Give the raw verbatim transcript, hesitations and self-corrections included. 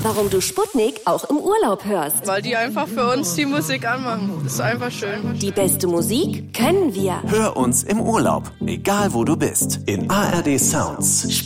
warum du Sputnik auch im Urlaub hörst. Weil die einfach für uns die Musik anmachen. Das ist einfach schön. Die beste Musik können wir. Hör uns im Urlaub, egal wo du bist, in A R D Sounds.